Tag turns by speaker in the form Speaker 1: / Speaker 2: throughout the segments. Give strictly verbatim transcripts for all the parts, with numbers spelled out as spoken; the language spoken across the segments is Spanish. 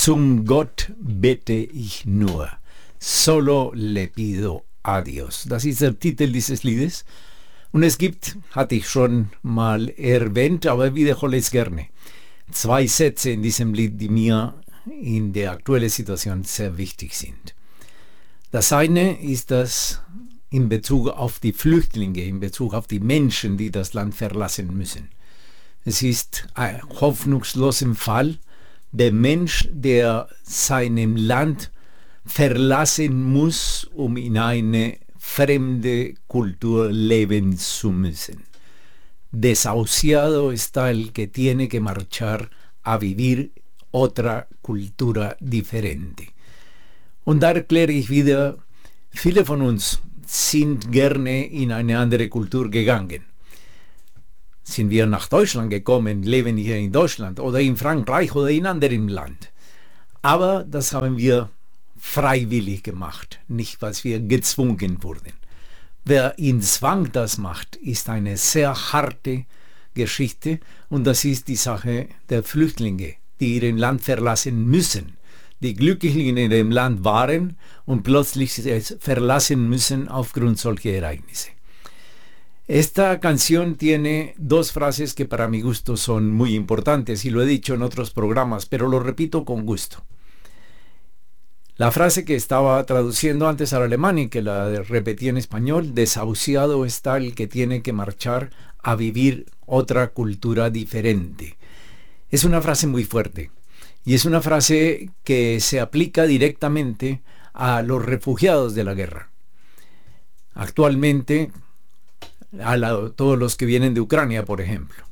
Speaker 1: Zum Gott bete ich nur. Solo le pido a Dios. Das ist der Titel dieses Liedes. Und es gibt, hatte ich schon mal erwähnt, aber wiederhole es gerne, zwei Sätze in diesem Lied, die mir in der aktuellen Situation sehr wichtig sind. Das eine ist das in Bezug auf die Flüchtlinge, in Bezug auf die Menschen, die das Land verlassen müssen. Es ist ein hoffnungsloser Fall, der Mensch, der seinem Land verlassen muss, um in eine fremde Cultura leben zu müssen. Desahuciado está el que tiene que marchar a vivir otra cultura diferente. Und da erkläre ich wieder, viele von uns sind gerne in eine andere Kultur gegangen. Sind wir nach Deutschland gekommen, leben hier in Deutschland oder in Frankreich oder in anderem Land. Aber das haben wir freiwillig gemacht, nicht was wir gezwungen wurden. Wer in Zwang das macht, ist eine sehr harte Geschichte und das ist die Sache der Flüchtlinge, die ihr Land verlassen müssen, die glücklich in ihrem Land waren und plötzlich es verlassen müssen aufgrund solcher Ereignisse. Esta canción tiene dos frases que para mi gusto son muy importantes y lo he dicho en otros programas, pero lo repito con gusto. La frase que estaba traduciendo antes al alemán y que la repetí en español: desahuciado está el que tiene que marchar a vivir otra cultura diferente. Es una frase muy fuerte y es una frase que se aplica directamente a los refugiados de la guerra. Actualmente, a la, todos los que vienen de Ucrania, por ejemplo.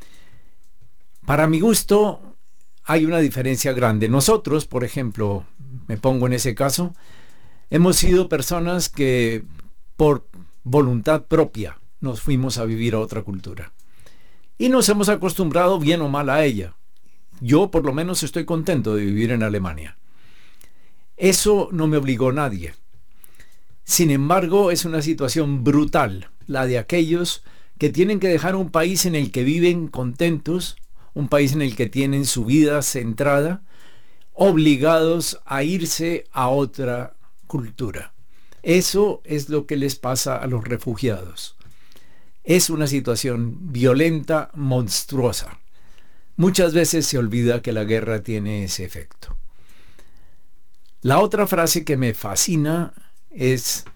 Speaker 1: Para mi gusto, hay una diferencia grande. Nosotros, por ejemplo, me pongo en ese caso, hemos sido personas que por voluntad propia nos fuimos a vivir a otra cultura. Y nos hemos acostumbrado bien o mal a ella. Yo por lo menos estoy contento de vivir en Alemania. Eso no me obligó a nadie. Sin embargo, es una situación brutal, la de aquellos que tienen que dejar un país en el que viven contentos, un país en el que tienen su vida centrada, obligados a irse a otra cultura. Eso es lo que les pasa a los refugiados. Es una situación violenta, monstruosa. Muchas veces se olvida que la guerra tiene ese efecto. La otra frase que me fascina es: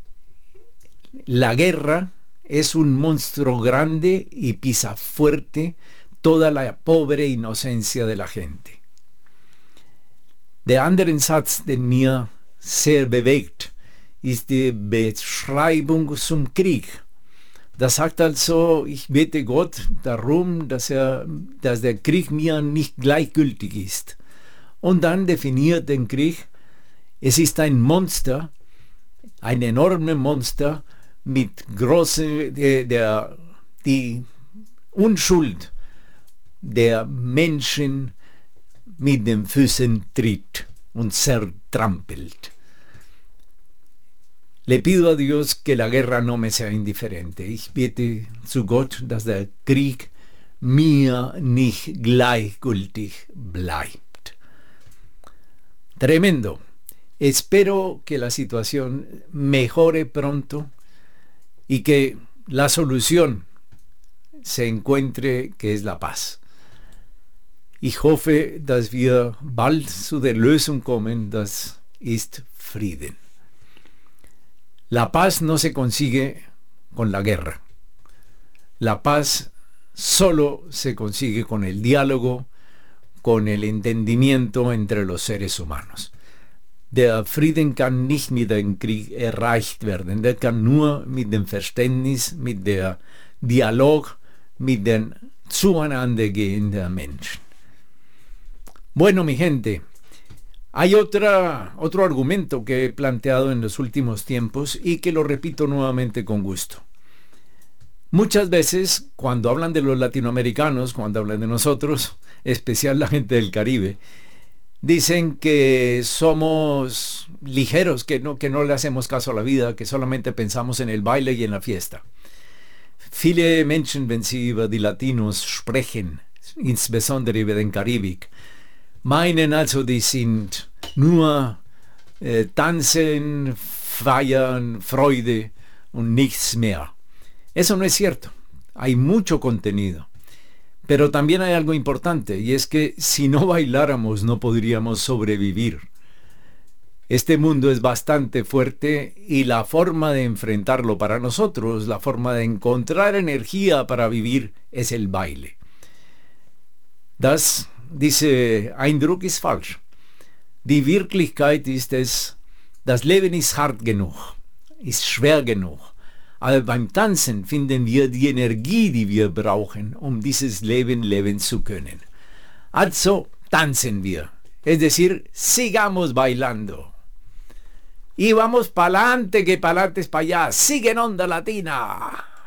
Speaker 1: la guerra es un monstruo grande y pisa fuerte toda la pobre inocencia de la gente. Der anderen Satz, den mir sehr bewegt, ist die Beschreibung zum Krieg. Das sagt also, ich bete Gott darum, dass, er, dass der Krieg mir nicht gleichgültig ist. Und dann definiert den Krieg: es ist ein Monster, ein enormes Monster mit große, der, der, die Unschuld der Menschen mit den Füßen tritt und zertrampelt. Le pido a Dios que la guerra no me sea indiferente. Ich bete zu Gott, dass der Krieg mir nicht gleichgültig bleibt. Tremendo. Espero que la situación mejore pronto y que la solución se encuentre, que es la paz. Ich hoffe, dass wir bald zu der Lösung kommen, das ist Frieden. La paz no se consigue con la guerra. La paz solo se consigue con el diálogo, con el entendimiento entre los seres humanos. Der Frieden kann nicht mit dem Krieg erreicht werden. Der kann nur mit dem Verständnis, mit der Dialog, mit dem Zueinandergehen der Menschen. Bueno, mi gente, hay otra, otro argumento que he planteado en los últimos tiempos y que lo repito nuevamente con gusto. Muchas veces, cuando hablan de los latinoamericanos, cuando hablan de nosotros, especial la gente del Caribe, dicen que somos ligeros, que no, que no le hacemos caso a la vida, que solamente pensamos en el baile y en la fiesta. Viele Menschen, wenn sie über die Latinos sprechen, insbesondere über den Karibik, meinen also, die sind nur äh, Tanzen, Feiern, Freude und nichts mehr. Eso no es cierto. Hay mucho contenido. Pero también hay algo importante, y es que si no bailáramos no podríamos sobrevivir. Este mundo es bastante fuerte y la forma de enfrentarlo para nosotros, la forma de encontrar energía para vivir, es el baile. Das, diese Eindruck ist falsch. Die Wirklichkeit ist es, das Leben ist hart genug, ist schwer genug. Aber beim Tanzen finden wir die Energie, die wir brauchen, um dieses Leben leben zu können. Also tanzen wir, es decir, sigamos bailando. Y vamos pa'lante, que pa'lante es pa' allá. Sigue en Onda Latina.